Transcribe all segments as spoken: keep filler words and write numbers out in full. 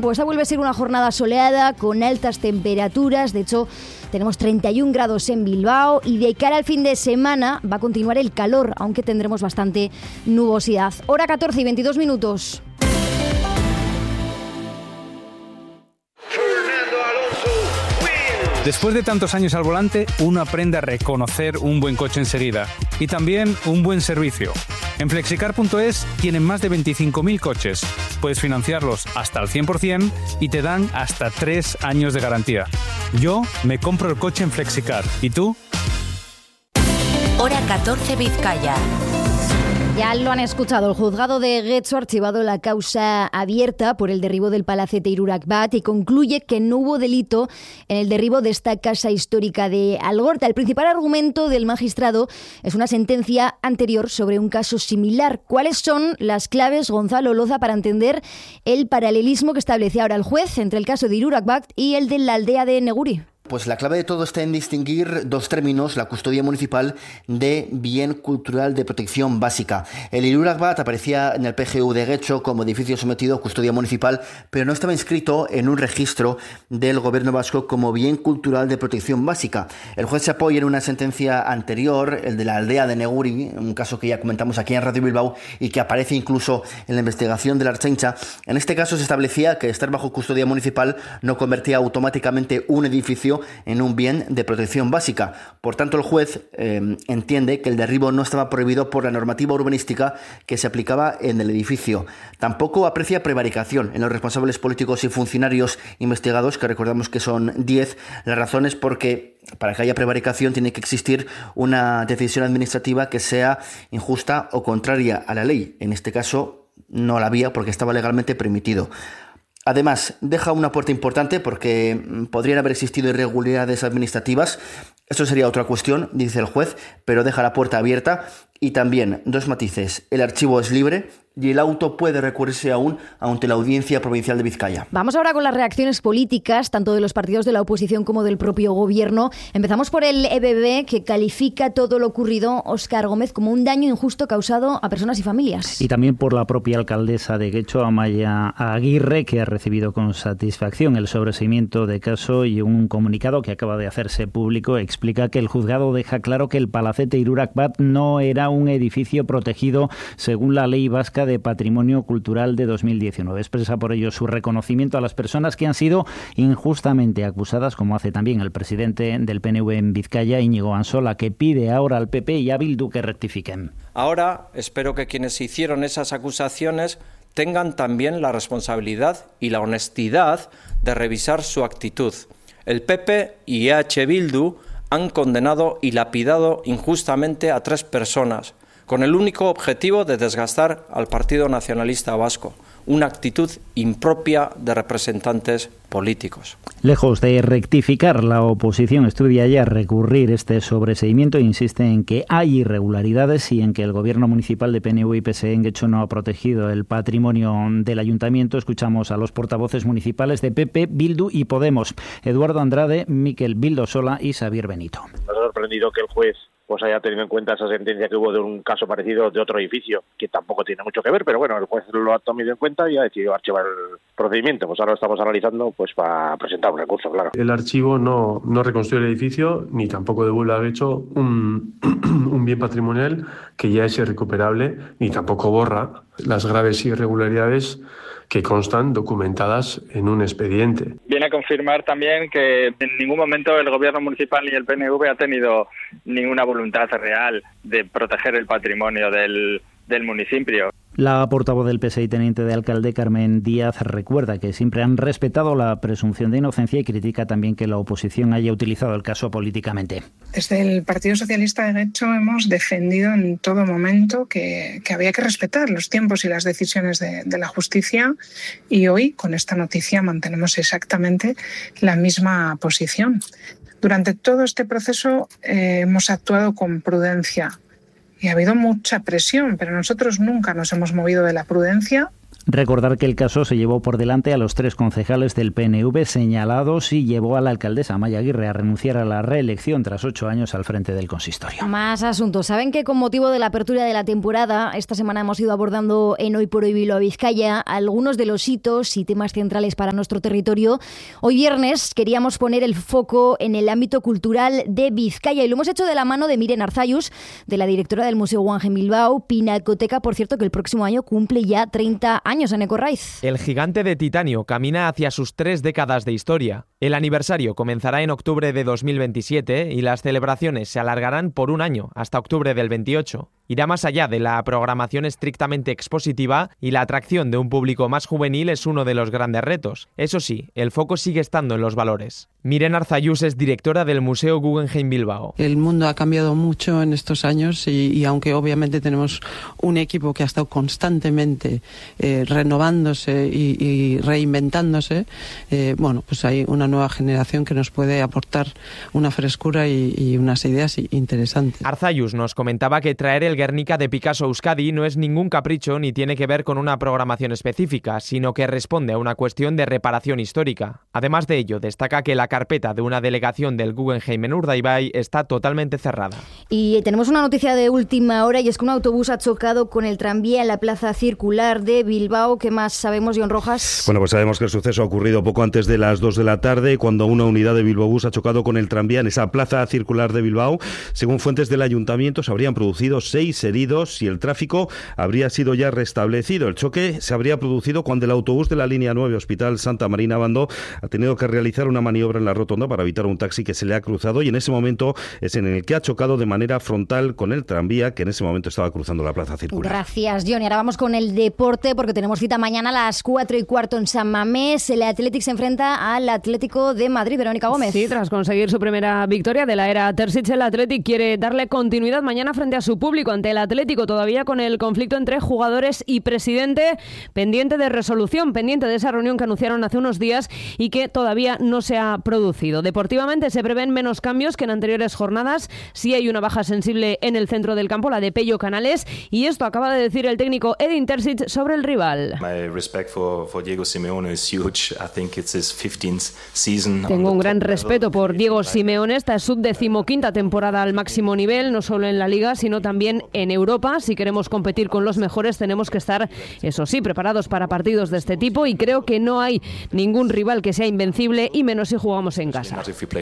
tiempo. Esta vuelve a ser una jornada soleada con altas temperaturas. De hecho, tenemos treinta y un grados en Bilbao y de cara al fin de semana va a continuar el calor, aunque tendremos bastante nubosidad. Hora catorce y veintidós minutos. Después de tantos años al volante, uno aprende a reconocer un buen coche enseguida y también un buen servicio. En flexicar punto es tienen más de veinticinco mil coches. Puedes financiarlos hasta el cien por ciento y te dan hasta tres años de garantía. Yo me compro el coche en Flexicar. ¿Y tú? Hora catorce Vizcaya. Ya lo han escuchado, el juzgado de Getxo ha archivado la causa abierta por el derribo del Palacete Hirurak Bat y concluye que no hubo delito en el derribo de esta casa histórica de Algorta. El principal argumento del magistrado es una sentencia anterior sobre un caso similar. ¿Cuáles son las claves, Gonzalo Loza, para entender el paralelismo que establece ahora el juez entre el caso de Hirurak Bat y el de la aldea de Neguri? Pues la clave de todo está en distinguir dos términos, la custodia municipal de bien cultural de protección básica. El Hirurak Bat aparecía en el P G U de Getxo como edificio sometido a custodia municipal, pero no estaba inscrito en un registro del gobierno vasco como bien cultural de protección básica. El juez se apoya en una sentencia anterior, el de la aldea de Neguri, un caso que ya comentamos aquí en Radio Bilbao y que aparece incluso en la investigación de la Ertzaintza. En este caso se establecía que estar bajo custodia municipal no convertía automáticamente un edificio en un bien de protección básica. Por tanto, el juez eh, entiende que el derribo no estaba prohibido por la normativa urbanística que se aplicaba en el edificio. Tampoco aprecia prevaricación en los responsables políticos y funcionarios investigados, que recordamos que son diez. La razón es porque para que haya prevaricación tiene que existir una decisión administrativa que sea injusta o contraria a la ley. En este caso no la había porque estaba legalmente permitido. Además, deja una puerta importante porque podrían haber existido irregularidades administrativas. Eso sería otra cuestión, dice el juez, pero deja la puerta abierta. Y también, dos matices, el archivo es libre y el auto puede recurrirse aún ante la Audiencia Provincial de Vizcaya. Vamos ahora con las reacciones políticas, tanto de los partidos de la oposición como del propio gobierno. Empezamos por el E B B, que califica todo lo ocurrido, Óscar Gómez, como un daño injusto causado a personas y familias. Y también por la propia alcaldesa de Getxo, Amaia Aguirre, que ha recibido con satisfacción el sobreseimiento de caso, y un comunicado que acaba de hacerse público explica que el juzgado deja claro que el Palacete Hirurak Bat no era un edificio protegido según la ley vasca de Patrimonio Cultural de dos mil diecinueve. Expresa por ello su reconocimiento a las personas que han sido injustamente acusadas, como hace también el presidente del P N V en Vizcaya, Íñigo Ansola, que pide ahora al P P y a Bildu que rectifiquen. Ahora espero que quienes hicieron esas acusaciones tengan también la responsabilidad y la honestidad de revisar su actitud. El P P y E H Bildu han condenado y lapidado injustamente a tres personas, con el único objetivo de desgastar al Partido Nacionalista Vasco, una actitud impropia de representantes políticos. Lejos de rectificar, la oposición estudia ya recurrir este sobreseimiento e insiste en que hay irregularidades y en que el gobierno municipal de P N V y P S E en Getxo no ha protegido el patrimonio del ayuntamiento. Escuchamos a los portavoces municipales de P P, Bildu y Podemos, Eduardo Andrade, Miquel Vildosola y Xavier Benito. Me ha sorprendido que el juez pues haya tenido en cuenta esa sentencia que hubo de un caso parecido de otro edificio, que tampoco tiene mucho que ver, pero bueno, el juez lo ha tomado en cuenta y ha decidido archivar el procedimiento. Pues ahora lo estamos analizando pues para presentar un recurso, claro. El archivo no, no reconstruye el edificio, ni tampoco devuelve a Getxo un, un bien patrimonial que ya es irrecuperable, ni tampoco borra las graves irregularidades que constan documentadas en un expediente. Viene a confirmar también que en ningún momento el gobierno municipal ni el P N V ha tenido ninguna voluntad real de proteger el patrimonio del, del municipio. La portavoz del P S E y teniente de alcalde, Carmen Díaz, recuerda que siempre han respetado la presunción de inocencia y critica también que la oposición haya utilizado el caso políticamente. Desde el Partido Socialista de Getxo hemos defendido en todo momento que, que había que respetar los tiempos y las decisiones de, de la justicia, y hoy, con esta noticia, mantenemos exactamente la misma posición. Durante todo este proceso eh, hemos actuado con prudencia. Y ha habido mucha presión, pero nosotros nunca nos hemos movido de la prudencia. Recordar que el caso se llevó por delante a los tres concejales del P N V señalados y llevó a la alcaldesa Amaia Aguirre a renunciar a la reelección tras ocho años al frente del consistorio. Más asuntos. Saben que con motivo de la apertura de la temporada, esta semana hemos ido abordando en Hoy por Hoy Bilbao Vizcaya algunos de los hitos y temas centrales para nuestro territorio. Hoy viernes queríamos poner el foco en el ámbito cultural de Vizcaya y lo hemos hecho de la mano de Miren Arzallus, de la directora del Museo Guggenheim Bilbao, Pinacoteca, por cierto, que el próximo año cumple ya treinta años en Ecorraiz. El gigante de titanio camina hacia sus tres décadas de historia. El aniversario comenzará en octubre de dos mil veintisiete y las celebraciones se alargarán por un año, hasta octubre del veintiocho. Irá más allá de la programación estrictamente expositiva y la atracción de un público más juvenil es uno de los grandes retos. Eso sí, el foco sigue estando en los valores. Miren Arzallus es directora del Museo Guggenheim Bilbao. El mundo ha cambiado mucho en estos años y, y aunque obviamente tenemos un equipo que ha estado constantemente eh, renovándose y, y reinventándose, eh, bueno, pues hay una nueva generación que nos puede aportar una frescura y, y unas ideas interesantes. Arzallus nos comentaba que traer el Guernica de Picasso a Euskadi no es ningún capricho ni tiene que ver con una programación específica, sino que responde a una cuestión de reparación histórica. Además de ello, destaca que la carpeta de una delegación del Guggenheim en Urdaibai está totalmente cerrada. Y tenemos una noticia de última hora y es que un autobús ha chocado con el tranvía en la plaza circular de Bilbao. ¿Qué más sabemos, John Rojas? Bueno, pues sabemos que el suceso ha ocurrido poco antes de las dos de la tarde, cuando una unidad de Bilbaobús ha chocado con el tranvía en esa plaza circular de Bilbao. Según fuentes del ayuntamiento, se habrían producido seis heridos y el tráfico habría sido ya restablecido. El choque se habría producido cuando el autobús de la línea nueve Hospital Santa Marina Bando ha tenido que realizar una maniobra en la rotonda para evitar un taxi que se le ha cruzado y en ese momento es en el que ha chocado de manera frontal con el tranvía que en ese momento estaba cruzando la plaza circular. Gracias, John. Y ahora vamos con el deporte porque tenemos cita mañana a las cuatro y cuarto en San Mamés. El Athletic se enfrenta al Atlético de Madrid. Verónica Gómez. Sí, tras conseguir su primera victoria de la era Terzic, el Athletic quiere darle continuidad mañana frente a su público ante el Atlético, todavía con el conflicto entre jugadores y presidente pendiente de resolución, pendiente de esa reunión que anunciaron hace unos días y que todavía no se ha producido. Deportivamente se prevén menos cambios que en anteriores jornadas. Sí hay una baja sensible en el centro del campo, la de Pello Canales, y esto acaba de decir el técnico Edin Terzic sobre el rival. My respect for, for Diego Simeone is huge. I think it's his fifteenth season. Tengo un gran respeto por Diego Simeone. Esta es su decimoquinta temporada al máximo nivel, no solo en la Liga, sino también en Europa. Si queremos competir con los mejores, tenemos que estar, eso sí, preparados para partidos de este tipo y creo que no hay ningún rival que sea invencible y menos si jugamos en casa.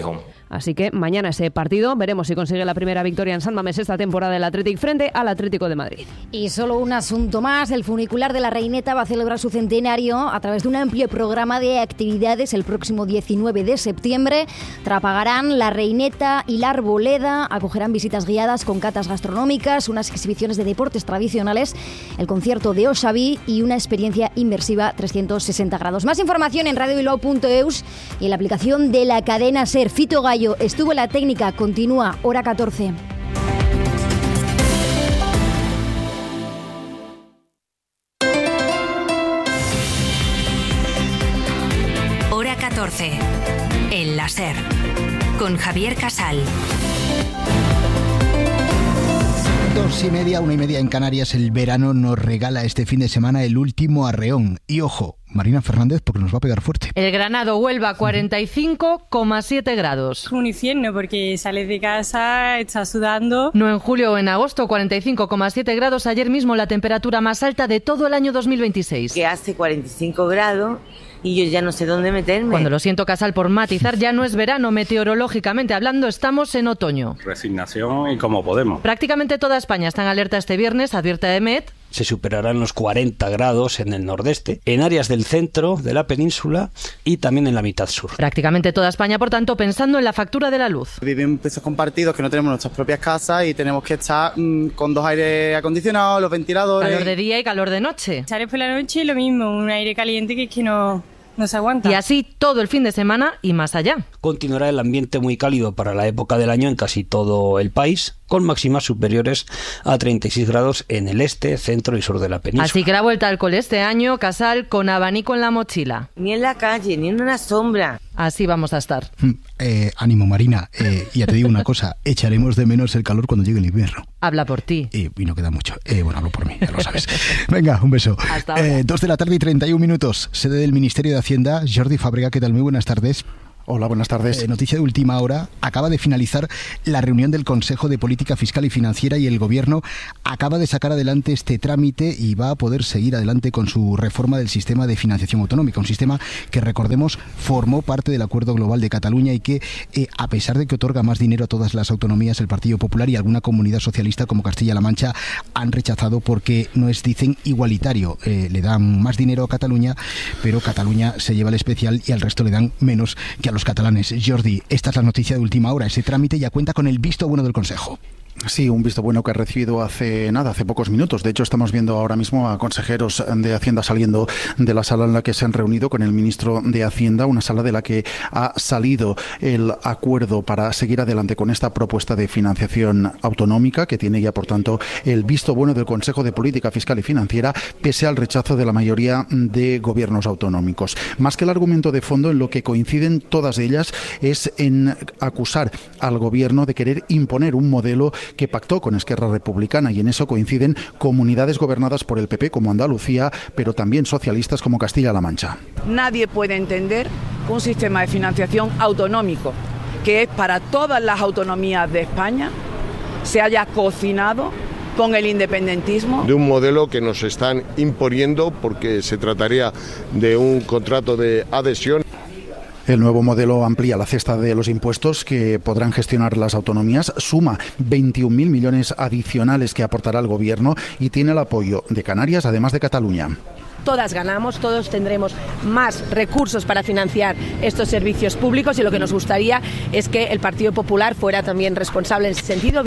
Así que mañana ese partido, veremos si consigue la primera victoria en San Mamés esta temporada el Athletic frente al Atlético de Madrid. Y solo un asunto más, el funicular de la Reineta va a celebrar su centenario a través de un amplio programa de actividades el próximo diecinueve de septiembre. Trapagarán la Reineta y la Arboleda, acogerán visitas guiadas con catas gastronómicas, unas exhibiciones de deportes tradicionales, el concierto de Osabi y una experiencia inmersiva trescientos sesenta grados. Más información en radio bilbao punto eus y en la aplicación de la cadena SER. Fito Gallo estuvo en la técnica, continúa hora catorce. Hora catorce, en la SER, con Javier Casal. Dos y media, una y media en Canarias, el verano nos regala este fin de semana el último arreón. Y ojo, Marina Fernández, porque nos va a pegar fuerte. El Granado Huelva, cuarenta y cinco coma siete grados. Un infierno porque sales de casa, estás sudando. No en julio o en agosto, cuarenta y cinco coma siete grados. Ayer mismo la temperatura más alta de todo el año dos mil veintiséis. Que hace cuarenta y cinco grados y yo ya no sé dónde meterme. Cuando lo siento, Casal, por matizar, ya no es verano, meteorológicamente hablando, estamos en otoño. Resignación y como podemos. Prácticamente toda España está en alerta este viernes, advierte EMET. Se superarán los cuarenta grados en el nordeste, en áreas del centro de la península y también en la mitad sur. Prácticamente toda España, por tanto, pensando en la factura de la luz. Vivimos en pisos compartidos que no tenemos nuestras propias casas y tenemos que estar mmm, con dos aires acondicionados, los ventiladores. Calor de día y calor de noche. Sales por la noche y lo mismo, un aire caliente que es que no... no se aguanta. Y así todo el fin de semana y más allá. Continuará el ambiente muy cálido para la época del año en casi todo el país, con máximas superiores a treinta y seis grados en el este, centro y sur de la península. Así que la vuelta al cole este año, Casal, con abanico en la mochila. Ni en la calle, ni en una sombra. Así vamos a estar. Eh, ánimo, Marina. Eh, ya te digo una cosa, echaremos de menos el calor cuando llegue el invierno. Habla por ti. Eh, y no queda mucho. Eh, bueno, hablo por mí, ya lo sabes. Venga, un beso. Hasta ahora. Eh, dos de la tarde y treinta y un minutos. Sede del Ministerio de Hacienda, Jordi Fàbrega, ¿qué tal? Muy buenas tardes. Hola, buenas tardes. Eh, noticia de última hora. Acaba de finalizar la reunión del Consejo de Política Fiscal y Financiera y el Gobierno acaba de sacar adelante este trámite y va a poder seguir adelante con su reforma del sistema de financiación autonómica. Un sistema que, recordemos, formó parte del Acuerdo Global de Cataluña y que, eh, a pesar de que otorga más dinero a todas las autonomías, el Partido Popular y alguna comunidad socialista como Castilla-La Mancha han rechazado porque no es, dicen, igualitario. Eh, le dan más dinero a Cataluña, pero Cataluña se lleva el especial y al resto le dan menos que a los catalanes. Jordi, esta es la noticia de última hora. Ese trámite ya cuenta con el visto bueno del Consejo. Sí, un visto bueno que ha recibido hace nada, hace pocos minutos. De hecho, estamos viendo ahora mismo a consejeros de Hacienda saliendo de la sala en la que se han reunido con el ministro de Hacienda, una sala de la que ha salido el acuerdo para seguir adelante con esta propuesta de financiación autonómica, que tiene ya, por tanto, el visto bueno del Consejo de Política Fiscal y Financiera, pese al rechazo de la mayoría de gobiernos autonómicos. Más que el argumento de fondo, en lo que coinciden todas ellas es en acusar al gobierno de querer imponer un modelo que pactó con Esquerra Republicana, y en eso coinciden comunidades gobernadas por el P P como Andalucía, pero también socialistas como Castilla-La Mancha. Nadie puede entender que un sistema de financiación autonómico, que es para todas las autonomías de España, se haya cocinado con el independentismo. De un modelo que nos están imponiendo porque se trataría de un contrato de adhesión. El nuevo modelo amplía la cesta de los impuestos que podrán gestionar las autonomías, suma veintiún mil millones adicionales que aportará el Gobierno y tiene el apoyo de Canarias, además de Cataluña. Todas ganamos, todos tendremos más recursos para financiar estos servicios públicos y lo que nos gustaría es que el Partido Popular fuera también responsable en ese sentido.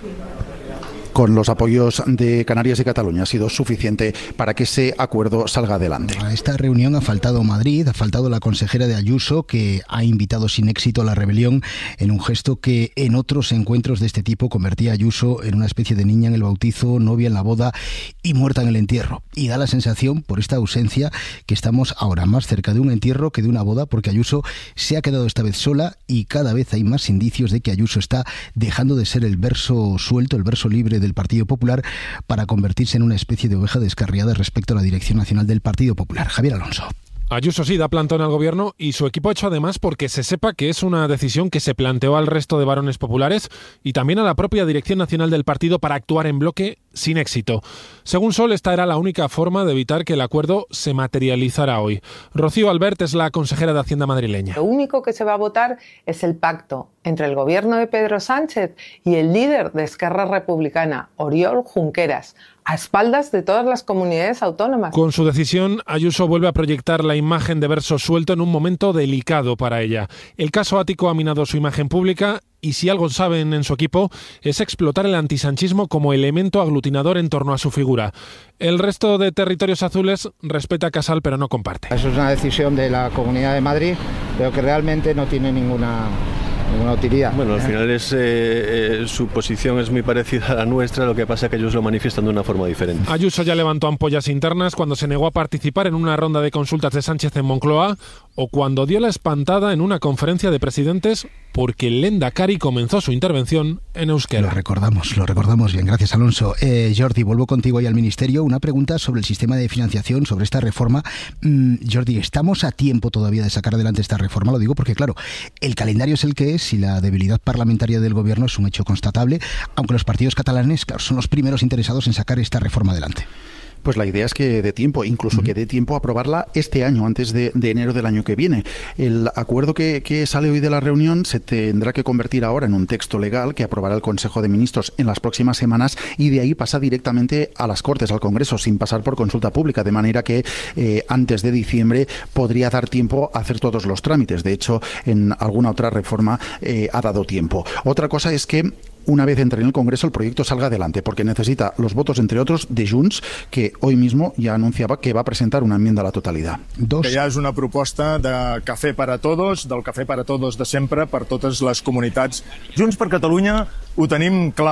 Con los apoyos de Canarias y Cataluña ha sido suficiente para que ese acuerdo salga adelante. A esta reunión ha faltado Madrid, ha faltado la consejera de Ayuso, que ha invitado sin éxito a la rebelión en un gesto que en otros encuentros de este tipo convertía a Ayuso en una especie de niña en el bautizo, novia en la boda y muerta en el entierro. Y da la sensación, por esta ausencia, que estamos ahora más cerca de un entierro que de una boda, porque Ayuso se ha quedado esta vez sola y cada vez hay más indicios de que Ayuso está dejando de ser el verso suelto, el verso libre de del Partido Popular para convertirse en una especie de oveja descarriada respecto a la dirección nacional del Partido Popular. Javier Alonso. Ayuso sí da plantón al gobierno y su equipo ha hecho además porque se sepa que es una decisión que se planteó al resto de varones populares y también a la propia dirección nacional del partido para actuar en bloque sin éxito. Según Sol, esta era la única forma de evitar que el acuerdo se materializara hoy. Rocío Albert es la consejera de Hacienda madrileña. Lo único que se va a votar es el pacto entre el gobierno de Pedro Sánchez y el líder de Esquerra Republicana, Oriol Junqueras, a espaldas de todas las comunidades autónomas. Con su decisión, Ayuso vuelve a proyectar la imagen de verso suelto en un momento delicado para ella. El caso ático ha minado su imagen pública y si algo saben en su equipo es explotar el antisanchismo como elemento aglutinador en torno a su figura. El resto de territorios azules respeta a Casal pero no comparte. Eso es una decisión de la Comunidad de Madrid, pero que realmente no tiene ninguna... ninguna utilidad. Bueno, al final es eh, eh, su posición es muy parecida a la nuestra, lo que pasa es que ellos lo manifiestan de una forma diferente. Ayuso ya levantó ampollas internas cuando se negó a participar en una ronda de consultas de Sánchez en Moncloa o cuando dio la espantada en una conferencia de presidentes porque el Lehendakari comenzó su intervención en euskera. Lo recordamos, lo recordamos bien. Gracias, Alonso. Eh, Jordi, vuelvo contigo ahí al Ministerio. Una pregunta sobre el sistema de financiación, sobre esta reforma. Mm, Jordi, ¿estamos a tiempo todavía de sacar adelante esta reforma? Lo digo porque, claro, el calendario es el que es y la debilidad parlamentaria del Gobierno es un hecho constatable, aunque los partidos catalanes, claro, son los primeros interesados en sacar esta reforma adelante. Pues la idea es que dé tiempo, incluso uh-huh. que dé tiempo a aprobarla este año, antes de, de enero del año que viene. El acuerdo que, que sale hoy de la reunión se tendrá que convertir ahora en un texto legal que aprobará el Consejo de Ministros en las próximas semanas y de ahí pasa directamente a las Cortes, al Congreso, sin pasar por consulta pública, de manera que eh, antes de diciembre podría dar tiempo a hacer todos los trámites. De hecho, en alguna otra reforma eh, ha dado tiempo. Otra cosa es que una vez entre en el Congreso el proyecto salga adelante, porque necesita los votos, entre otros, de Junts, que hoy mismo ja anunciava que va a presentar una enmienda a la totalitat. Dos. Que ja és una proposta de cafè per a tots, del cafè per a tots de sempre, per totes les comunitats. Junts per Catalunya ho tenim clar.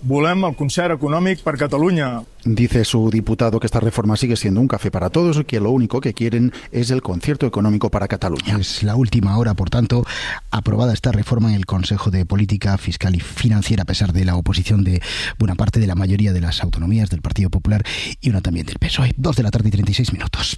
volem el concert econòmic per Catalunya. Dice su diputado que esta reforma sigue siendo un café para todos y que lo único que quieren es el concierto económico para Cataluña. Es la última hora, por tanto, aprobada esta reforma en el Consejo de Política Fiscal y Financiera, a pesar de la oposición de buena parte de la mayoría de las autonomías, del Partido Popular y una también del P S O E. Dos de la tarde y treinta y seis minutos.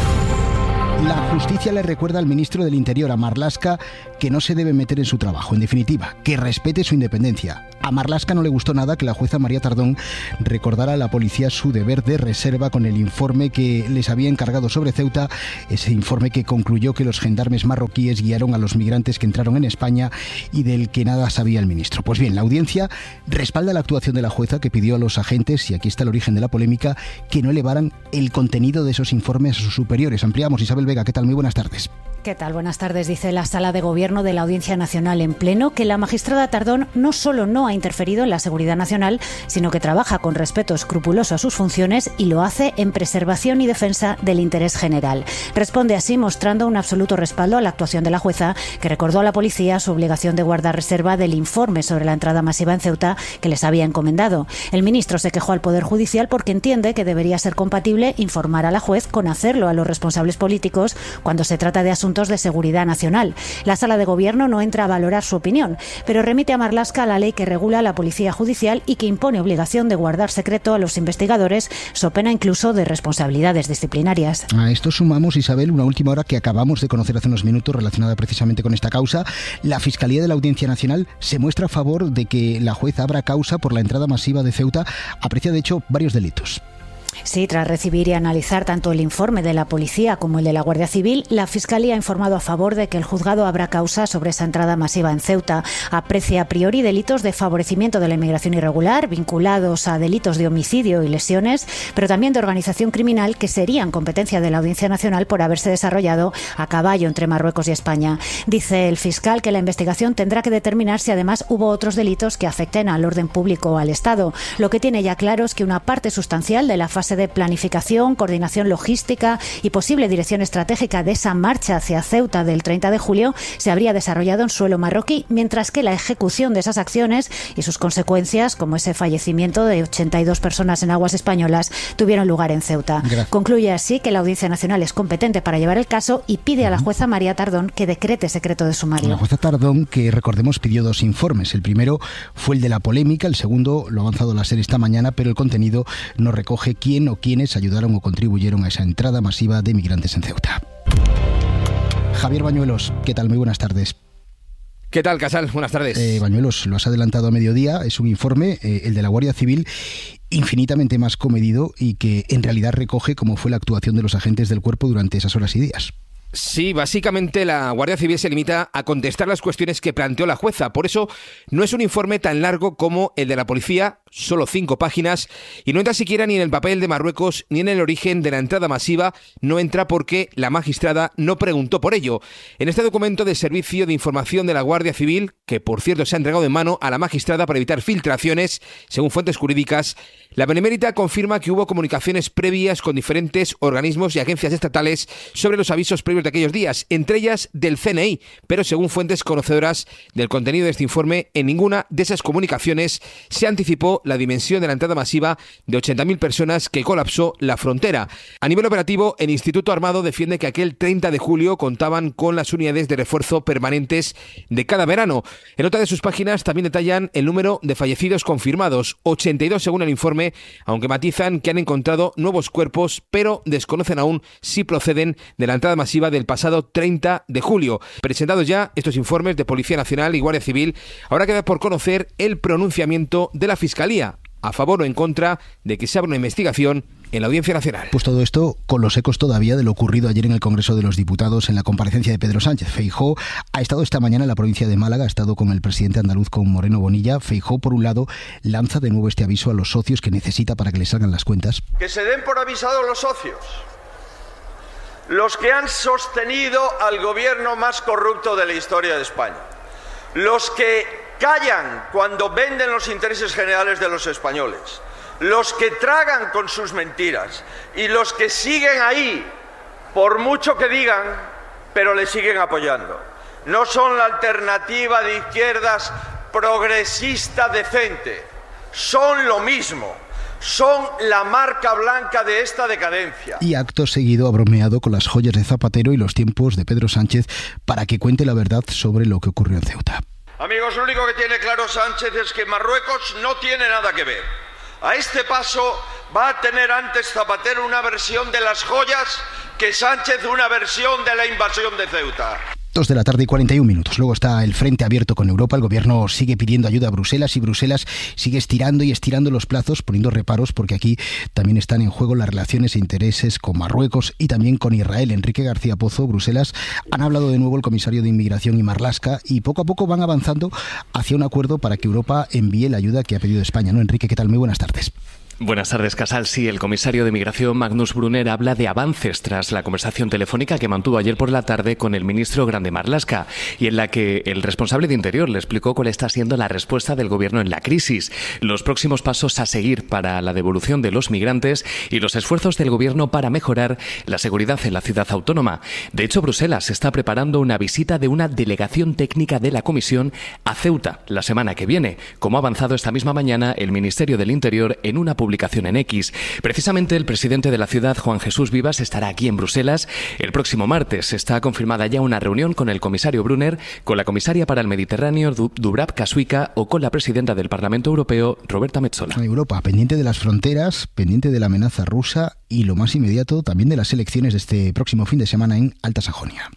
La justicia le recuerda al ministro del Interior, a Marlaska, que no se debe meter en su trabajo. En definitiva, que respete su independencia. A Marlaska no le gustó nada que la jueza María Tardón recordara a la policía su deber de reserva con el informe que les había encargado sobre Ceuta, ese informe que concluyó que los gendarmes marroquíes guiaron a los migrantes que entraron en España y del que nada sabía el ministro. Pues bien, la audiencia respalda la actuación de la jueza, que pidió a los agentes, y aquí está el origen de la polémica, que no elevaran el contenido de esos informes a sus superiores. Ampliamos. Isabel Vega, ¿qué tal? Muy buenas tardes. ¿Qué tal? Buenas tardes. Dice la Sala de Gobierno de la Audiencia Nacional en pleno que la magistrada Tardón no solo no ha interferido en la seguridad nacional, sino que trabaja con respeto escrupuloso a sus funciones y lo hace en preservación y defensa del interés general. Responde así mostrando un absoluto respaldo a la actuación de la jueza, que recordó a la policía su obligación de guardar reserva del informe sobre la entrada masiva en Ceuta que les había encomendado. El ministro se quejó al Poder Judicial porque entiende que debería ser compatible informar a la juez con hacerlo a los responsables políticos cuando se trata de asuntos de seguridad nacional. La Sala de Gobierno no entra a valorar su opinión, pero remite a Marlaska a la ley que regula la policía judicial y que impone obligación de guardar secreto a los investigadores, so pena incluso de responsabilidades disciplinarias. A esto sumamos, Isabel, una última hora que acabamos de conocer hace unos minutos relacionada precisamente con esta causa. La Fiscalía de la Audiencia Nacional se muestra a favor de que la jueza abra causa por la entrada masiva de Ceuta. Aprecia, de hecho, varios delitos. Sí, tras recibir y analizar tanto el informe de la policía como el de la Guardia Civil, la Fiscalía ha informado a favor de que el juzgado abra causa sobre esa entrada masiva en Ceuta. Aprecia a priori delitos de favorecimiento de la inmigración irregular, vinculados a delitos de homicidio y lesiones, pero también de organización criminal, que serían competencia de la Audiencia Nacional por haberse desarrollado a caballo entre Marruecos y España. Dice el fiscal que la investigación tendrá que determinar si además hubo otros delitos que afecten al orden público o al Estado. Lo que tiene ya claro es que una parte sustancial de la fase de planificación, coordinación logística y posible dirección estratégica de esa marcha hacia Ceuta del treinta de julio se habría desarrollado en suelo marroquí, mientras que la ejecución de esas acciones y sus consecuencias, como ese fallecimiento de ochenta y dos personas en aguas españolas, tuvieron lugar en Ceuta. Gracias. Concluye así que la Audiencia Nacional es competente para llevar el caso y pide a la jueza María Tardón que decrete secreto de sumario. La jueza Tardón, que recordemos pidió dos informes. El primero fue el de la polémica, el segundo lo ha avanzado la SER esta mañana, pero el contenido no recoge quién o quiénes ayudaron o contribuyeron a esa entrada masiva de migrantes en Ceuta. Javier Bañuelos, ¿qué tal? Muy buenas tardes. ¿Qué tal, Casal? Buenas tardes. Eh, Bañuelos, lo has adelantado a mediodía, es un informe, eh, el de la Guardia Civil, infinitamente más comedido y que en realidad recoge cómo fue la actuación de los agentes del cuerpo durante esas horas y días. Sí, básicamente la Guardia Civil se limita a contestar las cuestiones que planteó la jueza. Por eso no es un informe tan largo como el de la policía, solo cinco páginas, y no entra siquiera ni en el papel de Marruecos ni en el origen de la entrada masiva. No entra porque la magistrada no preguntó por ello. En este documento del Servicio de Información de la Guardia Civil, que por cierto se ha entregado en mano a la magistrada para evitar filtraciones, según fuentes jurídicas, la Benemérita confirma que hubo comunicaciones previas con diferentes organismos y agencias estatales sobre los avisos previos de aquellos días, entre ellas del C N I, pero según fuentes conocedoras del contenido de este informe, en ninguna de esas comunicaciones se anticipó la dimensión de la entrada masiva de ochenta mil personas que colapsó la frontera. A nivel operativo, el Instituto Armado defiende que aquel treinta de julio contaban con las unidades de refuerzo permanentes de cada verano. En otra de sus páginas también detallan el número de fallecidos confirmados, ochenta y dos según el informe, aunque matizan que han encontrado nuevos cuerpos, pero desconocen aún si proceden de la entrada masiva del pasado treinta de julio. Presentados ya estos informes de Policía Nacional y Guardia Civil, ahora queda por conocer el pronunciamiento de la Fiscalía, a favor o en contra de que se abra una investigación en la Audiencia Nacional. Pues todo esto con los ecos todavía de lo ocurrido ayer en el Congreso de los Diputados en la comparecencia de Pedro Sánchez. Feijóo ha estado esta mañana en la provincia de Málaga, ha estado con el presidente andaluz, con Moreno Bonilla. Feijóo, por un lado, lanza de nuevo este aviso a los socios que necesita para que le salgan las cuentas. Que se den por avisados los socios, los que han sostenido al gobierno más corrupto de la historia de España, los que callan cuando venden los intereses generales de los españoles, los que tragan con sus mentiras y los que siguen ahí, por mucho que digan, pero le siguen apoyando. No son la alternativa de izquierdas progresista decente, son lo mismo. Son la marca blanca de esta decadencia. Y acto seguido ha bromeado con las joyas de Zapatero y los tiempos de Pedro Sánchez para que cuente la verdad sobre lo que ocurrió en Ceuta. Amigos, lo único que tiene claro Sánchez es que Marruecos no tiene nada que ver. A este paso va a tener antes Zapatero una versión de las joyas que Sánchez una versión de la invasión de Ceuta. Dos de la tarde y cuarenta y un minutos. Luego está el frente abierto con Europa. El gobierno sigue pidiendo ayuda a Bruselas y Bruselas sigue estirando y estirando los plazos, poniendo reparos, porque aquí también están en juego las relaciones e intereses con Marruecos y también con Israel. Enrique García Pozo, Bruselas, han hablado de nuevo el comisario de Inmigración y Marlaska y poco a poco van avanzando hacia un acuerdo para que Europa envíe la ayuda que ha pedido España, ¿no? Enrique, ¿qué tal? Muy buenas tardes. Buenas tardes, Casal. Sí, el comisario de Migración, Magnus Brunner, habla de avances tras la conversación telefónica que mantuvo ayer por la tarde con el ministro Grande Marlaska y en la que el responsable de Interior le explicó cuál está siendo la respuesta del gobierno en la crisis, los próximos pasos a seguir para la devolución de los migrantes y los esfuerzos del gobierno para mejorar la seguridad en la ciudad autónoma. De hecho, Bruselas está preparando una visita de una delegación técnica de la Comisión a Ceuta la semana que viene, como ha avanzado esta misma mañana el Ministerio del Interior en una publicación publicación en X. Precisamente el presidente de la ciudad, Juan Jesús Vivas, estará aquí en Bruselas el próximo martes. Está confirmada ya una reunión con el comisario Brunner, con la comisaria para el Mediterráneo, Dubravka Suica, o con la presidenta del Parlamento Europeo, Roberta Metsola. Europa, pendiente de las fronteras, pendiente de la amenaza rusa y, lo más inmediato, también de las elecciones de este próximo fin de semana en Alta Sajonia.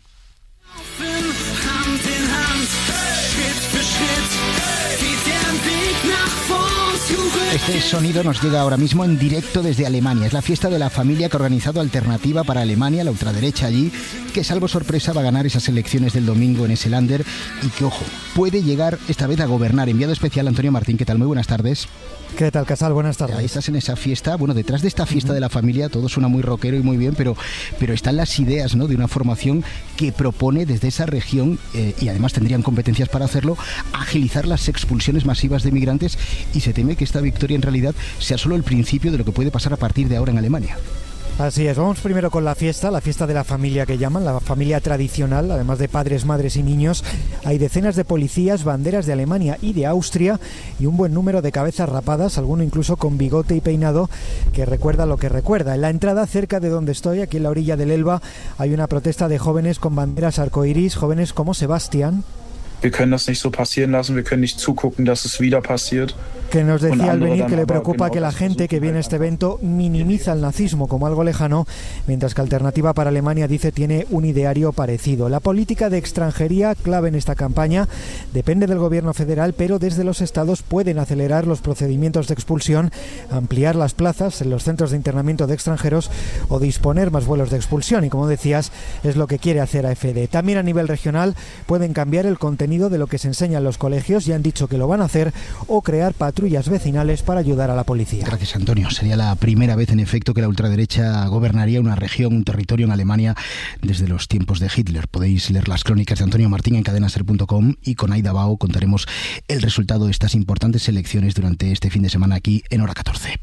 Este sonido nos llega ahora mismo en directo desde Alemania. Es la fiesta de la familia que ha organizado Alternativa para Alemania, la ultraderecha allí, que salvo sorpresa va a ganar esas elecciones del domingo en ese Länder y que, ojo, puede llegar esta vez a gobernar. Enviado especial Antonio Martín, ¿qué tal? Muy buenas tardes. ¿Qué tal, Casal? Buenas tardes. Ahí estás en esa fiesta. Bueno, detrás de esta fiesta uh-huh. de la familia todo suena muy rockero y muy bien, pero, pero están las ideas, ¿no?, de una formación que propone desde esa región, eh, y además tendrían competencias para hacerlo, agilizar las expulsiones masivas de migrantes, y se teme que esta victoria en realidad sea solo el principio de lo que puede pasar a partir de ahora en Alemania. Así es, vamos primero con la fiesta, la fiesta de la familia que llaman, la familia tradicional, además de padres, madres y niños. Hay decenas de policías, banderas de Alemania y de Austria y un buen número de cabezas rapadas, alguno incluso con bigote y peinado, que recuerda lo que recuerda. En la entrada, cerca de donde estoy, aquí en la orilla del Elba, hay una protesta de jóvenes con banderas arcoiris, jóvenes como Sebastián. Wir können das nicht so passieren lassen, wir können nicht zugucken, dass es wieder passiert. Que nos decía al venir que le preocupa que la gente que viene a este evento minimiza el nazismo como algo lejano, mientras que Alternativa para Alemania dice tiene un ideario parecido. La política de extranjería, clave en esta campaña, depende del gobierno federal, pero desde los estados pueden acelerar los procedimientos de expulsión, ampliar las plazas en los centros de internamiento de extranjeros o disponer más vuelos de expulsión. Y como decías, es lo que quiere hacer A F D. También a nivel regional pueden cambiar el contenido de lo que se enseña en los colegios, ya han dicho que lo van a hacer, o crear patrullas vecinales para ayudar a la policía. Gracias, Antonio. Sería la primera vez, en efecto, que la ultraderecha gobernaría una región, un territorio en Alemania desde los tiempos de Hitler. Podéis leer las crónicas de Antonio Martín en cadena ser punto com, y con Aida Bao contaremos el resultado de estas importantes elecciones durante este fin de semana aquí en Hora catorce.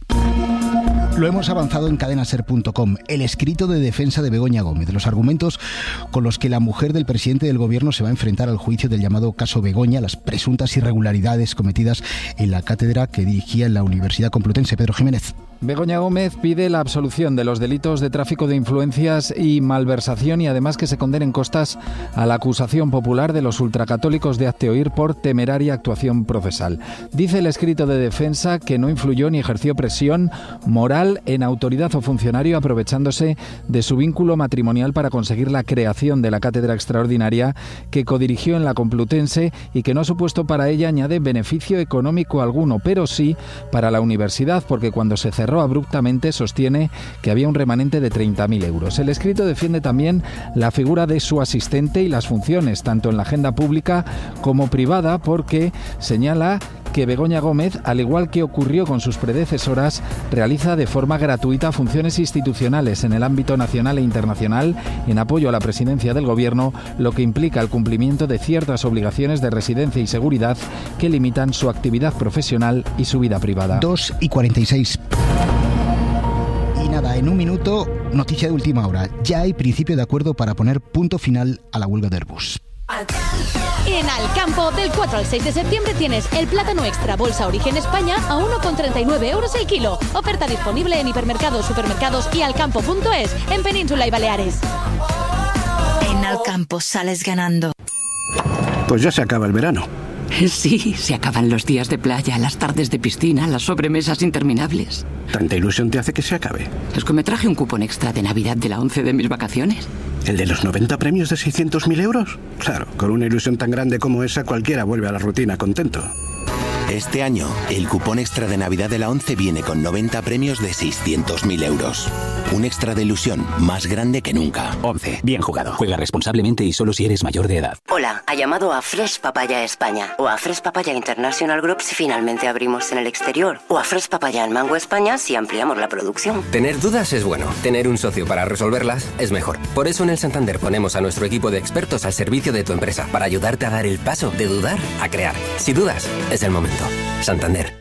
Lo hemos avanzado en cadena ser punto com. El escrito de defensa de Begoña Gómez, los argumentos con los que la mujer del presidente del gobierno se va a enfrentar al juicio del llamado caso Begoña, las presuntas irregularidades cometidas en la cátedra que dirigía en la Universidad Complutense. Pedro Jiménez. Begoña Gómez pide la absolución de los delitos de tráfico de influencias y malversación, y además que se condenen costas a la acusación popular de los ultracatólicos de Hazte Oír por temeraria actuación procesal. Dice el escrito de defensa que no influyó ni ejerció presión moral en autoridad o funcionario aprovechándose de su vínculo matrimonial para conseguir la creación de la cátedra extraordinaria que codirigió en la Complutense y que no ha supuesto para ella, añade, beneficio económico alguno, pero sí para la universidad, porque cuando se cerró abruptamente sostiene que había un remanente de treinta mil euros. El escrito defiende también la figura de su asistente y las funciones, tanto en la agenda pública como privada, porque señala que Begoña Gómez, al igual que ocurrió con sus predecesoras, realiza de forma gratuita funciones institucionales en el ámbito nacional e internacional en apoyo a la presidencia del gobierno, lo que implica el cumplimiento de ciertas obligaciones de residencia y seguridad que limitan su actividad profesional y su vida privada. dos y cuarenta y seis. Y nada, en un minuto, noticia de última hora. Ya hay principio de acuerdo para poner punto final a la huelga de Airbus. En Alcampo, del cuatro al seis de septiembre tienes el plátano extra bolsa Origen España a uno con treinta y nueve euros el kilo. Oferta disponible en hipermercados, supermercados y alcampo punto es en Península y Baleares. En Alcampo sales ganando. Pues ya se acaba el verano. Sí, se acaban los días de playa, las tardes de piscina, las sobremesas interminables. ¿Tanta ilusión te hace que se acabe? Es que me traje un cupón extra de Navidad de la once de mis vacaciones. ¿El de los noventa premios de seiscientos mil euros? Claro, con una ilusión tan grande como esa, cualquiera vuelve a la rutina contento. Este año, el cupón extra de Navidad de la once viene con noventa premios de seiscientos mil euros. Un extra de ilusión más grande que nunca. once. Bien jugado. Juega responsablemente y solo si eres mayor de edad. Hola, ha llamado a Fresh Papaya España o a Fresh Papaya International Group si finalmente abrimos en el exterior o a Fresh Papaya en Mango España si ampliamos la producción. Tener dudas es bueno. Tener un socio para resolverlas es mejor. Por eso en el Santander ponemos a nuestro equipo de expertos al servicio de tu empresa para ayudarte a dar el paso de dudar a crear. Si dudas, es el momento. Santander.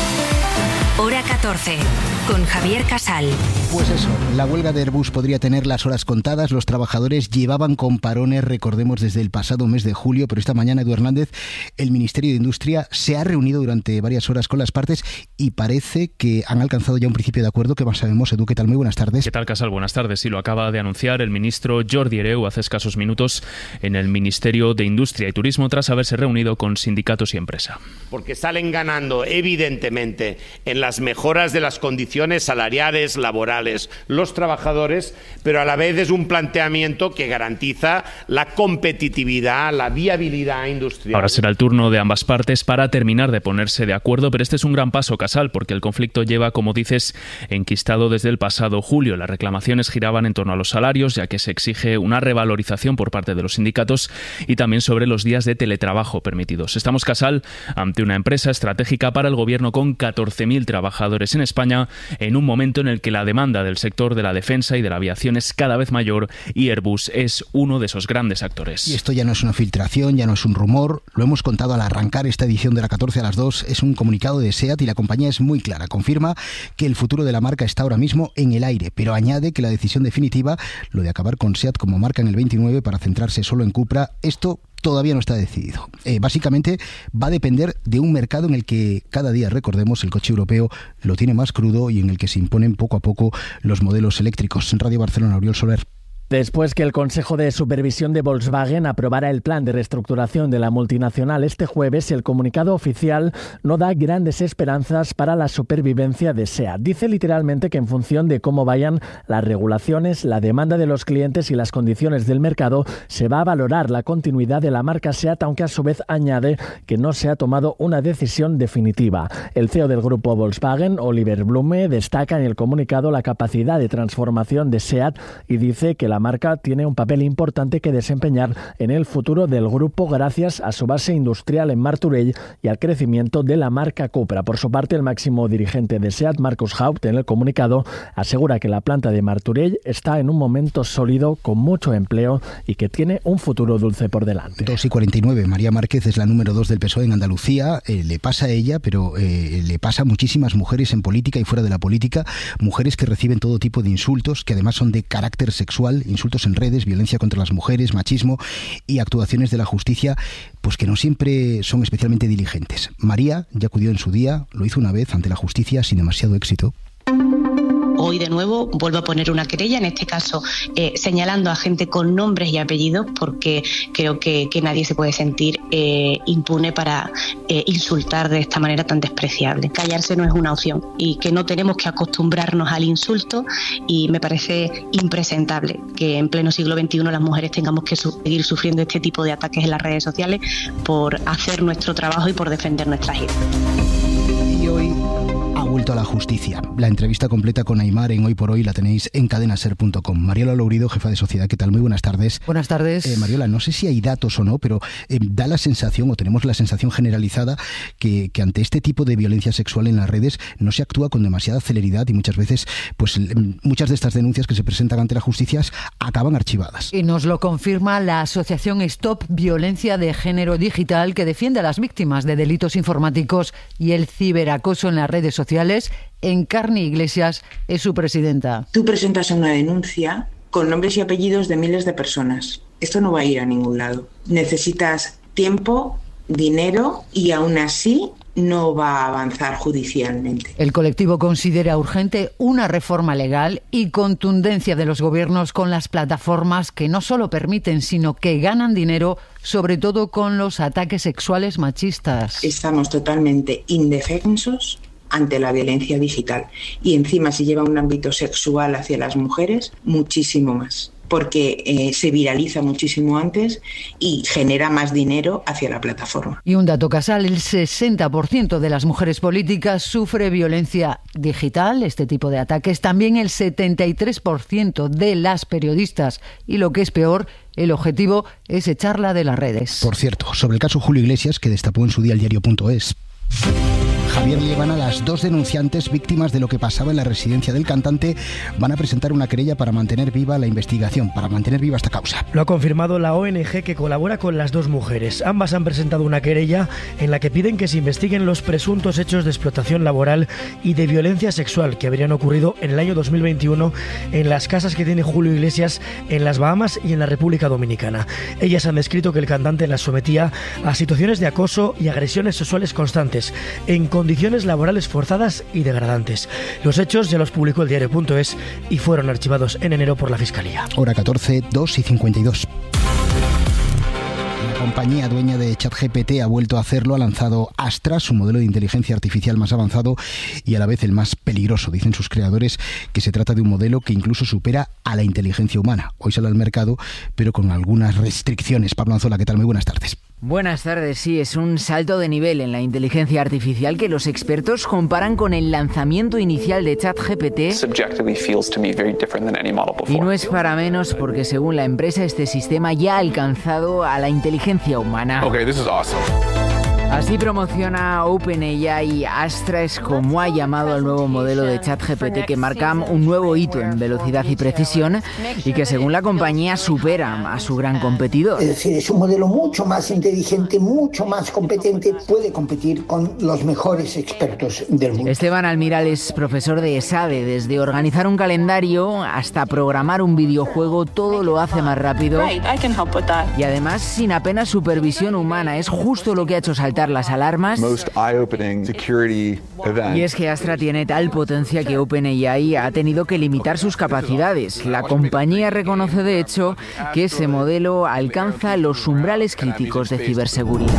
Hora catorce, con Javier Casal. Pues eso, la huelga de Airbus podría tener las horas contadas. Los trabajadores llevaban con parones, recordemos, desde el pasado mes de julio, pero esta mañana, Edu Hernández, el Ministerio de Industria se ha reunido durante varias horas con las partes y parece que han alcanzado ya un principio de acuerdo. ¿Qué más sabemos? Edu, ¿qué tal? Muy buenas tardes. ¿Qué tal, Casal? Buenas tardes. Sí, lo acaba de anunciar el ministro Jordi Hereu hace escasos minutos en el Ministerio de Industria y Turismo tras haberse reunido con sindicatos y empresa. Porque salen ganando, evidentemente, en las mejoras de las condiciones salariales, laborales, los trabajadores, pero a la vez es un planteamiento que garantiza la competitividad, la viabilidad industrial. Ahora será el turno de ambas partes para terminar de ponerse de acuerdo, pero este es un gran paso, Casal, porque el conflicto lleva, como dices, enquistado desde el pasado julio. Las reclamaciones giraban en torno a los salarios, ya que se exige una revalorización por parte de los sindicatos y también sobre los días de teletrabajo permitidos. Estamos, Casal, ante una empresa estratégica para el gobierno con catorce mil trabajadores en España, en un momento en el que la demanda del sector de la defensa y de la aviación es cada vez mayor y Airbus es uno de esos grandes actores. Y esto ya no es una filtración, ya no es un rumor, lo hemos contado al arrancar esta edición de la catorce a las dos, es un comunicado de SEAT y la compañía es muy clara, confirma que el futuro de la marca está ahora mismo en el aire, pero añade que la decisión definitiva, lo de acabar con SEAT como marca en el veintinueve para centrarse solo en Cupra, esto todavía no está decidido. Eh, básicamente va a depender de un mercado en el que cada día, recordemos, el coche europeo lo tiene más crudo y en el que se imponen poco a poco los modelos eléctricos. En Radio Barcelona, Oriol Soler. Después que el Consejo de Supervisión de Volkswagen aprobara el plan de reestructuración de la multinacional este jueves, el comunicado oficial no da grandes esperanzas para la supervivencia de SEAT. Dice literalmente que en función de cómo vayan las regulaciones, la demanda de los clientes y las condiciones del mercado, se va a valorar la continuidad de la marca SEAT, aunque a su vez añade que no se ha tomado una decisión definitiva. El C E O del grupo Volkswagen, Oliver Blume, destaca en el comunicado la capacidad de transformación de SEAT y dice que la marca tiene un papel importante que desempeñar en el futuro del grupo gracias a su base industrial en Martorell y al crecimiento de la marca Cupra. Por su parte, el máximo dirigente de SEAT, Markus Haupt, en el comunicado asegura que la planta de Martorell está en un momento sólido con mucho empleo y que tiene un futuro dulce por delante. dos y cuarenta y nueve. María Márquez es la número dos del P S O E en Andalucía. Eh, le pasa a ella, pero eh, le pasa a muchísimas mujeres en política y fuera de la política, mujeres que reciben todo tipo de insultos, que además son de carácter sexual, insultos en redes, violencia contra las mujeres, machismo y actuaciones de la justicia pues que no siempre son especialmente diligentes. María ya acudió en su día, lo hizo una vez ante la justicia sin demasiado éxito. Hoy de nuevo vuelvo a poner una querella, en este caso eh, señalando a gente con nombres y apellidos, porque creo que, que nadie se puede sentir eh, impune para eh, insultar de esta manera tan despreciable. Callarse no es una opción y que no tenemos que acostumbrarnos al insulto, y me parece impresentable que en pleno siglo veintiuno las mujeres tengamos que su- seguir sufriendo este tipo de ataques en las redes sociales por hacer nuestro trabajo y por defender nuestras ideas. Y hoy ha vuelto a la justicia. La entrevista completa con Aimar en Hoy por Hoy la tenéis en cadenaser punto com. Mariola Lourido, jefa de Sociedad, ¿qué tal? Muy buenas tardes. Buenas tardes. Eh, Mariola, no sé si hay datos o no, pero eh, da la sensación, o tenemos la sensación generalizada, que, que ante este tipo de violencia sexual en las redes no se actúa con demasiada celeridad y muchas veces, pues muchas de estas denuncias que se presentan ante la justicia acaban archivadas. Y nos lo confirma la asociación Stop Violencia de Género Digital, que defiende a las víctimas de delitos informáticos y el ciberacoso en las redes sociales. Encarni Iglesias es su presidenta. Tú presentas una denuncia con nombres y apellidos de miles de personas. esto no va a ir a ningún lado. Necesitas tiempo, dinero y aún así no va a avanzar judicialmente. El colectivo considera urgente una reforma legal y contundencia de los gobiernos con las plataformas que no solo permiten, sino que ganan dinero, sobre todo con los ataques sexuales machistas. Estamos totalmente indefensos ante la violencia digital y encima si lleva un ámbito sexual hacia las mujeres, muchísimo más, porque eh, se viraliza muchísimo antes y genera más dinero hacia la plataforma. Y un dato, Casal, el sesenta por ciento de las mujeres políticas sufre violencia digital, este tipo de ataques, también el setenta y tres por ciento de las periodistas y, lo que es peor, el objetivo es echarla de las redes. Por cierto, sobre el caso Julio Iglesias, que destapó en su día el diario punto es. Javier Liebana, las dos denunciantes víctimas de lo que pasaba en la residencia del cantante, van a presentar una querella para mantener viva la investigación, para mantener viva esta causa. Lo ha confirmado la O N G que colabora con las dos mujeres. Ambas han presentado una querella en la que piden que se investiguen los presuntos hechos de explotación laboral y de violencia sexual que habrían ocurrido en el año dos mil veintiuno en las casas que tiene Julio Iglesias en las Bahamas y en la República Dominicana. Ellas han descrito que el cantante las sometía a situaciones de acoso y agresiones sexuales constantes, en condiciones laborales forzadas y degradantes. Los hechos ya los publicó el diario punto es y fueron archivados en enero por la Fiscalía. Hora catorce, dos y cincuenta y dos. La compañía dueña de ChatGPT ha vuelto a hacerlo, ha lanzado Astra, su modelo de inteligencia artificial más avanzado y a la vez el más peligroso. Dicen sus creadores que se trata de un modelo que incluso supera a la inteligencia humana. Hoy sale al mercado, pero con algunas restricciones. Pablo Anzola, ¿qué tal? Muy buenas tardes. Buenas tardes, sí, es un salto de nivel en la inteligencia artificial que los expertos comparan con el lanzamiento inicial de ChatGPT. Y no es para menos porque según la empresa este sistema ya ha alcanzado a la inteligencia humana. Okay, this is awesome. Así promociona OpenAI. Astra es como ha llamado al nuevo modelo de ChatGPT que marca un nuevo hito en velocidad y precisión y que según la compañía supera a su gran competidor. Es decir, es un modelo mucho más inteligente, mucho más competente, puede competir con los mejores expertos del mundo. Esteban Almiral es profesor de ESADE. Desde organizar un calendario hasta programar un videojuego, todo lo hace más rápido y además sin apenas supervisión humana. Es justo lo que ha hecho saltar las alarmas. Y es que Astra tiene tal potencia que OpenAI ha tenido que limitar sus capacidades. La compañía reconoce de hecho que ese modelo alcanza los umbrales críticos de ciberseguridad.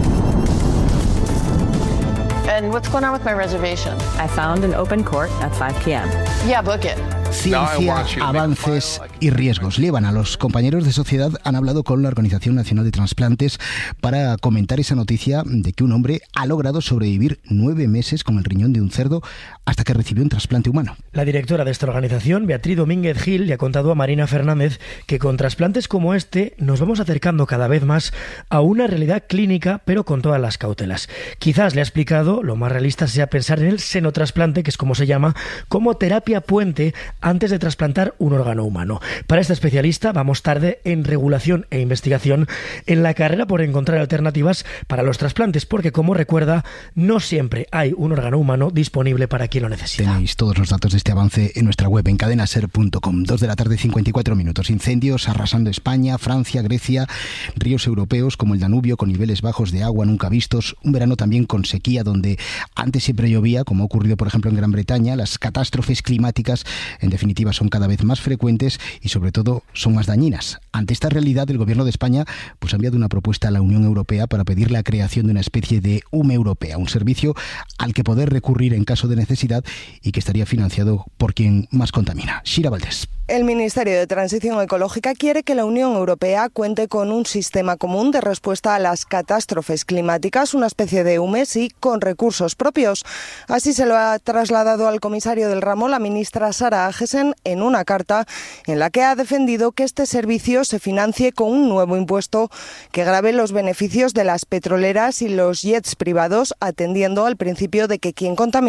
And what's going on with my reservation? I found an open court at five p.m. Yeah, book it. Ciencia, avances y riesgos. Liebana, los compañeros de Sociedad han hablado con la Organización Nacional de Trasplantes para comentar esa noticia de que un hombre ha logrado sobrevivir nueve meses con el riñón de un cerdo hasta que recibió un trasplante humano. La directora de esta organización, Beatriz Domínguez Gil, le ha contado a Marina Fernández que con trasplantes como este nos vamos acercando cada vez más a una realidad clínica, pero con todas las cautelas. Quizás le ha explicado lo más realista sea pensar en el senotrasplante, que es como se llama, como terapia puente antes de trasplantar un órgano humano. Para esta especialista vamos tarde en regulación e investigación en la carrera por encontrar alternativas para los trasplantes, porque como recuerda, no siempre hay un órgano humano disponible para quien lo necesita. Tenéis todos los datos de este avance en nuestra web en cadena ser punto com. Dos de la tarde, cincuenta y cuatro minutos. Incendios arrasando España, Francia, Grecia, ríos europeos como el Danubio con niveles bajos de agua nunca vistos, un verano también con sequía donde antes siempre llovía, como ha ocurrido por ejemplo en Gran Bretaña. Las catástrofes climáticas en definitiva son cada vez más frecuentes y sobre todo son más dañinas. Ante esta realidad, el gobierno de España pues, ha enviado una propuesta a la Unión Europea para pedir la creación de una especie de U M E europea, un servicio al que poder recurrir en caso de necesidad y que estaría financiado por quien más contamina. Shira Valdés. El Ministerio de Transición Ecológica quiere que la Unión Europea cuente con un sistema común de respuesta a las catástrofes climáticas, una especie de U M E, sí, con recursos propios. Así se lo ha trasladado al comisario del ramo la ministra Sara Agesen en una carta en la que ha defendido que este servicio se financie con un nuevo impuesto que grave los beneficios de las petroleras y los jets privados, atendiendo al principio de que quien contamina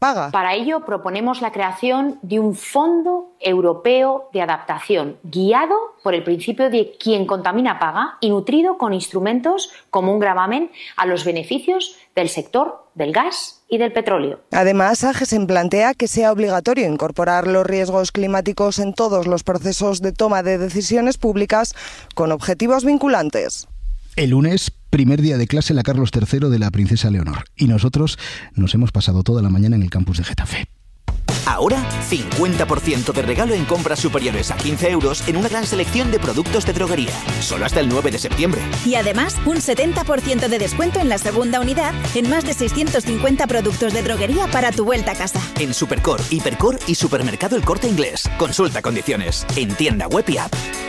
paga. Para ello proponemos la creación de un Fondo Europeo de Adaptación, guiado por el principio de quien contamina paga y nutrido con instrumentos como un gravamen a los beneficios del sector del gas y del petróleo. Además, AGESEM plantea que sea obligatorio incorporar los riesgos climáticos en todos los procesos de toma de decisiones públicas con objetivos vinculantes. El lunes, primer día de clase en la Carlos tercero de la Princesa Leonor. Y nosotros nos hemos pasado toda la mañana en el campus de Getafe. Ahora, cincuenta por ciento de regalo en compras superiores a quince euros en una gran selección de productos de droguería. Solo hasta el nueve de septiembre. Y además, un setenta por ciento de descuento en la segunda unidad en más de seiscientos cincuenta productos de droguería para tu vuelta a casa. En Supercor, Hipercor y Supermercado El Corte Inglés. Consulta condiciones. En tienda web y app.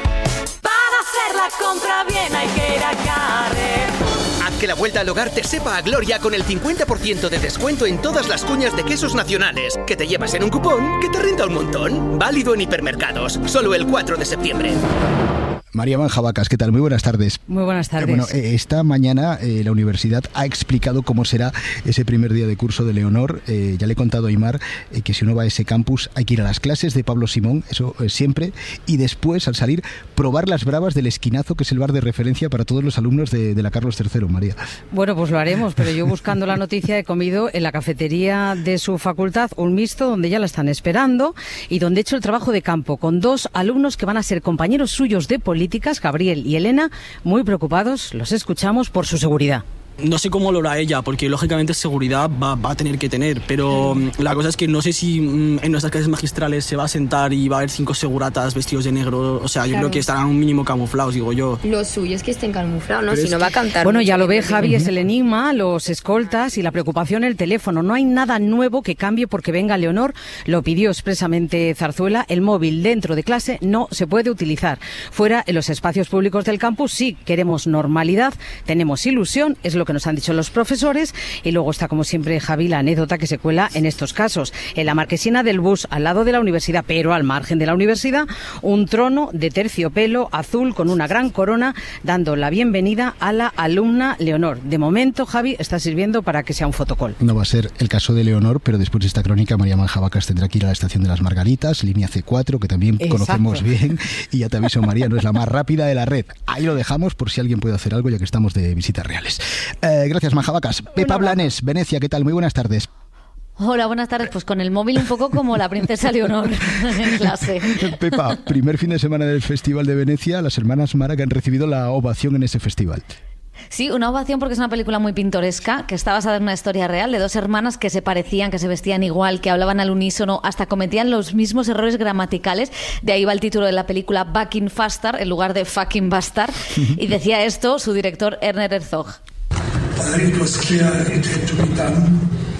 Para hacer la compra bien hay que ir a Carrefour. Haz que la vuelta al hogar te sepa a gloria con el cincuenta por ciento de descuento en todas las cuñas de quesos nacionales, que te llevas en un cupón que te renta un montón. Válido en hipermercados, solo el cuatro de septiembre. María Manjabacas, ¿qué tal? Muy buenas tardes. Muy buenas tardes. Eh, bueno, eh, esta mañana eh, la universidad ha explicado cómo será ese primer día de curso de Leonor. Eh, ya le he contado a Aimar eh, que si uno va a ese campus hay que ir a las clases de Pablo Simón, eso eh, siempre, y después, al salir, probar las bravas del Esquinazo, que es el bar de referencia para todos los alumnos de, de la Carlos tercero, María. Bueno, pues lo haremos, pero yo buscando la noticia he comido en la cafetería de su facultad un mixto donde ya la están esperando y donde he hecho el trabajo de campo con dos alumnos que van a ser compañeros suyos de política, Gabriel y Elena, muy preocupados, los escuchamos, por su seguridad. No sé cómo lo hará ella, porque lógicamente seguridad va, va a tener que tener, pero mm. la cosa es que no sé si mm, en nuestras clases magistrales se va a sentar y va a haber cinco seguratas vestidos de negro, o sea, yo claro. creo que estarán un mínimo camuflados, digo yo. Lo suyo es que estén camuflados, ¿no? Pero si no va a cantar. Bueno, ya lo ve Javi, es el enigma, los escoltas y la preocupación el teléfono. No hay nada nuevo que cambie porque venga Leonor, lo pidió expresamente Zarzuela, el móvil dentro de clase no se puede utilizar. Fuera, en los espacios públicos del campus, sí queremos normalidad, tenemos ilusión, es lo que nos han dicho los profesores, y luego está como siempre Javi la anécdota que se cuela en estos casos. En la marquesina del bus al lado de la universidad, pero al margen de la universidad, un trono de terciopelo azul con una gran corona dando la bienvenida a la alumna Leonor. De momento, Javi, está sirviendo para que sea un fotocall. No va a ser el caso de Leonor, pero después de esta crónica María Manjabacas tendrá que ir a la estación de las Margaritas, línea ce cuatro, que también Exacto. conocemos bien, y ya te aviso, María, no es la más rápida de la red. Ahí lo dejamos por si alguien puede hacer algo, ya que estamos de visitas reales. Eh, Gracias, Manjabacas. Pepa Blanes, Venecia, ¿qué tal? Muy buenas tardes. Hola, buenas tardes. Pues con el móvil un poco como la princesa Leonor en clase. Pepa, primer fin de semana del Festival de Venecia, las hermanas Mara que han recibido la ovación en ese festival. Sí, una ovación porque es una película muy pintoresca, que está basada en una historia real de dos hermanas que se parecían, que se vestían igual, que hablaban al unísono, hasta cometían los mismos errores gramaticales. De ahí va el título de la película Back in Faster, en lugar de Fucking Bastard. Y decía esto su director Werner Herzog. It was clear it had to be done.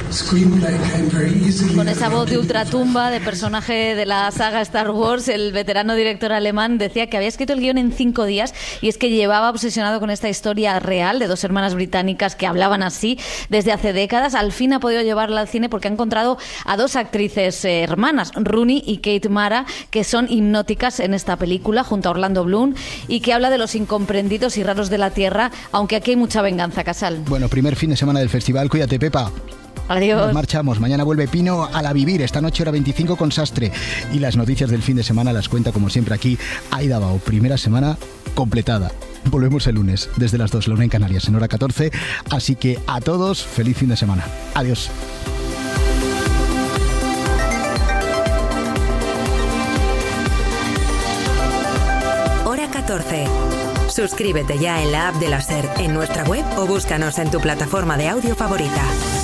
Con esa voz de ultratumba de personaje de la saga Star Wars, el veterano director alemán decía que había escrito el guión en cinco días y es que llevaba obsesionado con esta historia real de dos hermanas británicas que hablaban así desde hace décadas. Al fin ha podido llevarla al cine porque ha encontrado a dos actrices eh, hermanas, Rooney y Kate Mara, que son hipnóticas en esta película junto a Orlando Bloom y que habla de los incomprendidos y raros de la Tierra, aunque aquí hay mucha venganza, Casal. Bueno, primer fin de semana del festival, cuídate, Pepa. Adiós. Nos marchamos. Mañana vuelve Pino a la Vivir. Esta noche hora veinticinco con Sastre. Y las noticias del fin de semana las cuenta como siempre aquí Aida Bao. Primera semana completada. Volvemos el lunes desde las dos, la una en Canarias, en hora catorce. Así que a todos, feliz fin de semana. Adiós. Hora catorce. Suscríbete ya en la app de la SER, en nuestra web o búscanos en tu plataforma de audio favorita.